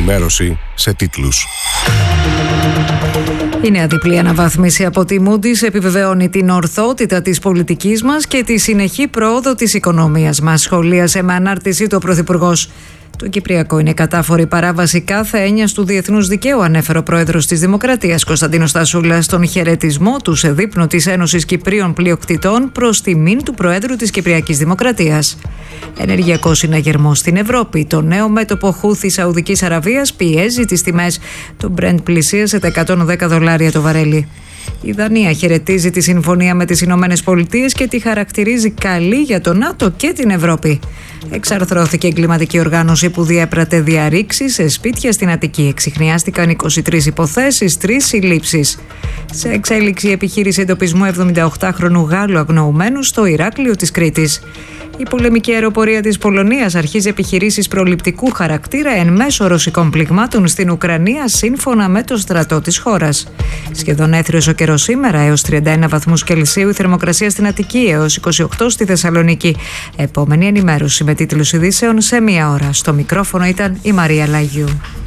ενημέρωση σε τίτλους. Η νέα διπλή αναβάθμιση από τη Moody's επιβεβαιώνει την ορθότητα της πολιτικής μας και τη συνεχή πρόοδο της οικονομίας μας, σχολίασε με ανάρτηση το Πρωθυπουργός. Το Κυπριακό είναι κατάφορη παράβαση κάθε έννοιας του διεθνούς δικαίου, ανέφερε ο πρόεδρος της Δημοκρατίας Κωνσταντίνος Στασούλας στον χαιρετισμό του σε δείπνο της Ένωσης Κυπρίων Πλειοκτητών προς τιμήν του Προέδρου της Κυπριακής Δημοκρατίας. Ενεργειακός συναγερμός στην Ευρώπη. Το νέο μέτωπο Χούθη Σαουδικής Αραβίας πιέζει τις τιμές. Το Brent πλησίασε τα $110 το βαρέλι. Η Δανία χαιρετίζει τη συμφωνία με τις Ηνωμένες Πολιτείες και τη χαρακτηρίζει καλή για το ΝΑΤΟ και την Ευρώπη. Εξαρθρώθηκε εγκληματική οργάνωση που διέπρατε διαρρήξεις σε σπίτια στην Αττική. Εξιχνιάστηκαν 23 υποθέσεις, 3 συλλήψεις. Σε εξέλιξη επιχείρηση εντοπισμού 78χρονου Γάλλου αγνοουμένου στο Ηράκλειο της Κρήτης. Η πολεμική αεροπορία της Πολωνίας αρχίζει επιχειρήσεις προληπτικού χαρακτήρα εν μέσω ρωσικών πληγμάτων στην Ουκρανία, σύμφωνα με το στρατό της χώρας. Σχεδόν έθριος ο καιρός σήμερα, έως 31 βαθμούς Κελσίου η θερμοκρασία στην Αττική, έως 28 στη Θεσσαλονίκη. Επόμενη ενημέρωση με τίτλους ειδήσεων σε 1 ώρα. Στο μικρόφωνο ήταν η Μαρία Λαγιού.